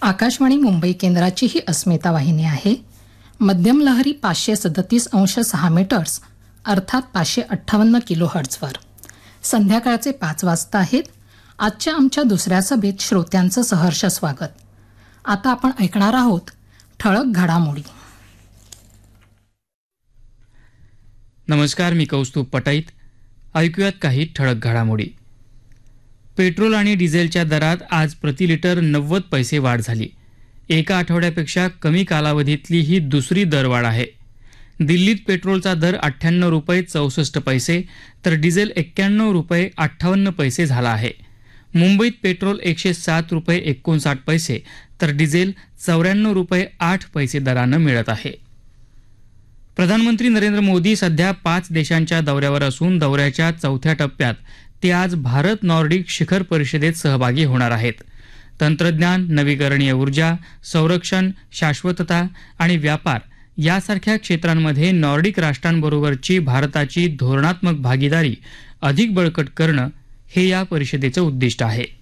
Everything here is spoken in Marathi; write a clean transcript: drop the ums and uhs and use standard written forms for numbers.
आकाशवाणी मुंबई केंद्राची ही अस्मिता वाहिनी आहे. मध्यम लहरी 537.6 मीटर्स अर्थात 558 किलोहर्ट्झवर. संध्याकाळचे 5 वाजता आहेत. आजच्या आमच्या दुसऱ्या सभेत श्रोत्यांचं सहर्ष स्वागत. आता आपण ऐकणार आहोत ठळक घडामोडी. नमस्कार, मी कौस्तुभ पटाईत. ऐकूयात काही ठळक घडामोडी. पेट्रोल आणि डिझेलच्या दरात आज प्रति लिटर 90 पैसे वाढ झाली. एका आठवड्यापेक्षा कमी कालावधीतली ही दुसरी दरवाढ आहे. दिल्लीत पेट्रोलचा दर 98 रुपये 64 पैसे तर डिझेल 91 रुपये 58 पैसे झाला आहे. मुंबईत पेट्रोल 107 रुपये 59 पैसे तर डिझेल 94 रुपये 8 पैसे दरानं मिळत आहे. प्रधानमंत्री नरेंद्र मोदी सध्या 5 देशांच्या दौऱ्यावर असून दौऱ्याच्या 4थ्या टप्प्यात ते आज भारत नॉर्डिक शिखर परिषदेत सहभागी होणार आहेत. तंत्रज्ञान, नवीकरणीय ऊर्जा, संरक्षण, शाश्वतता आणि व्यापार यासारख्या क्षेत्रांमध्ये नॉर्डिक राष्ट्रांबरोबरची भारताची धोरणात्मक भागीदारी अधिक बळकट करणं हे या परिषदेचं उद्दिष्ट आहे.